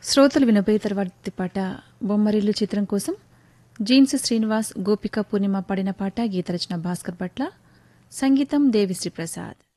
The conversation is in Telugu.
శ్రోతలు వినబోయే తర్వాతి పాట బొమ్మరిల్లు చిత్రం కోసం జీన్స్ శ్రీనివాస్, గోపిక పూర్ణిమ పాడిన పాట. గీత రచన భాస్కర్ భట్ల, సంగీతం దేవిశ్రీ ప్రసాద్.